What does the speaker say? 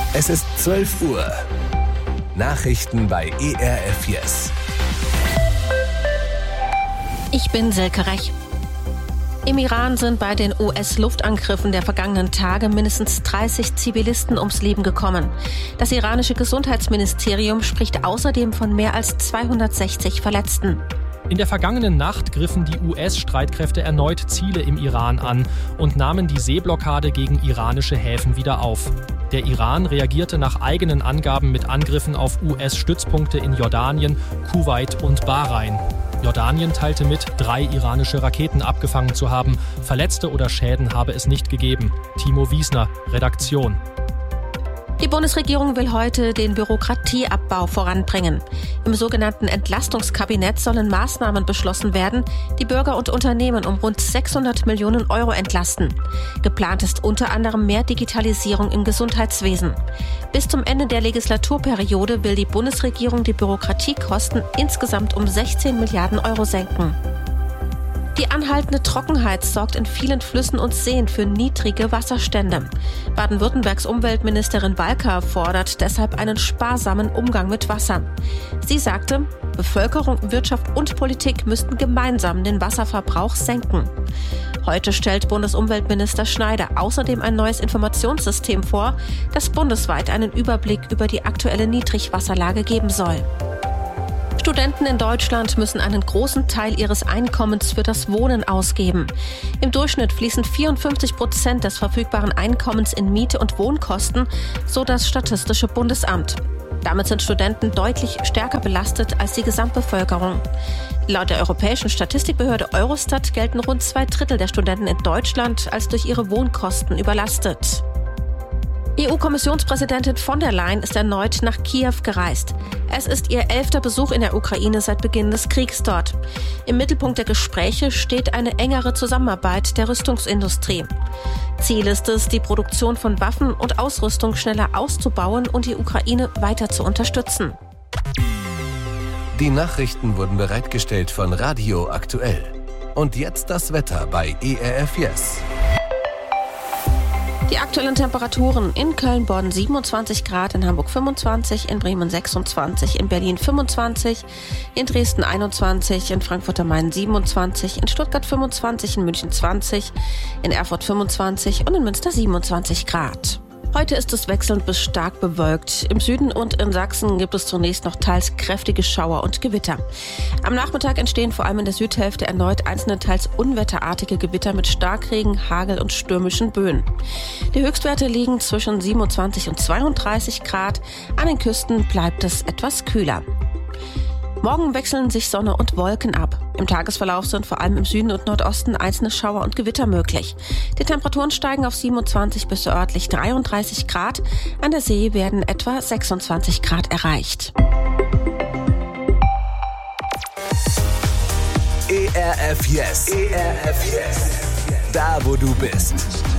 Es ist 12 Uhr. Nachrichten bei ERF Yes. Ich bin Silke Rech. Im Iran sind bei den US-Luftangriffen der vergangenen Tage mindestens 30 Zivilisten ums Leben gekommen. Das iranische Gesundheitsministerium spricht außerdem von mehr als 260 Verletzten. In der vergangenen Nacht griffen die US-Streitkräfte erneut Ziele im Iran an und nahmen die Seeblockade gegen iranische Häfen wieder auf. Der Iran reagierte nach eigenen Angaben mit Angriffen auf US-Stützpunkte in Jordanien, Kuwait und Bahrain. Jordanien teilte mit, 3 iranische Raketen abgefangen zu haben. Verletzte oder Schäden habe es nicht gegeben. Timo Wiesner, Redaktion. Die Bundesregierung will heute den Bürokratieabbau voranbringen. Im sogenannten Entlastungskabinett sollen Maßnahmen beschlossen werden, die Bürger und Unternehmen um rund 600 Millionen Euro entlasten. Geplant ist unter anderem mehr Digitalisierung im Gesundheitswesen. Bis zum Ende der Legislaturperiode will die Bundesregierung die Bürokratiekosten insgesamt um 16 Milliarden Euro senken. Die anhaltende Trockenheit sorgt in vielen Flüssen und Seen für niedrige Wasserstände. Baden-Württembergs Umweltministerin Walker fordert deshalb einen sparsamen Umgang mit Wasser. Sie sagte, Bevölkerung, Wirtschaft und Politik müssten gemeinsam den Wasserverbrauch senken. Heute stellt Bundesumweltminister Schneider außerdem ein neues Informationssystem vor, das bundesweit einen Überblick über die aktuelle Niedrigwasserlage geben soll. Studenten in Deutschland müssen einen großen Teil ihres Einkommens für das Wohnen ausgeben. Im Durchschnitt fließen 54% des verfügbaren Einkommens in Miete und Wohnkosten, so das Statistische Bundesamt. Damit sind Studenten deutlich stärker belastet als die Gesamtbevölkerung. Laut der Europäischen Statistikbehörde Eurostat gelten rund 2/3 der Studenten in Deutschland als durch ihre Wohnkosten überlastet. EU-Kommissionspräsidentin von der Leyen ist erneut nach Kiew gereist. Es ist ihr 11. Besuch in der Ukraine seit Beginn des Kriegs dort. Im Mittelpunkt der Gespräche steht eine engere Zusammenarbeit der Rüstungsindustrie. Ziel ist es, die Produktion von Waffen und Ausrüstung schneller auszubauen und die Ukraine weiter zu unterstützen. Die Nachrichten wurden bereitgestellt von Radio Aktuell. Und jetzt das Wetter bei ERF Yes. Die aktuellen Temperaturen: in Köln-Bonn 27 Grad, in Hamburg 25, in Bremen 26, in Berlin 25, in Dresden 21, in Frankfurt am Main 27, in Stuttgart 25, in München 20, in Erfurt 25 und in Münster 27 Grad. Heute ist es wechselnd bis stark bewölkt. Im Süden und in Sachsen gibt es zunächst noch teils kräftige Schauer und Gewitter. Am Nachmittag entstehen vor allem in der Südhälfte erneut einzelne teils unwetterartige Gewitter mit Starkregen, Hagel und stürmischen Böen. Die Höchstwerte liegen zwischen 27 und 32 Grad. An den Küsten bleibt es etwas kühler. Morgen wechseln sich Sonne und Wolken ab. Im Tagesverlauf sind vor allem im Süden und Nordosten einzelne Schauer und Gewitter möglich. Die Temperaturen steigen auf 27 bis örtlich 33 Grad. An der See werden etwa 26 Grad erreicht. ERF Yes. ERF Yes. Da, wo du bist.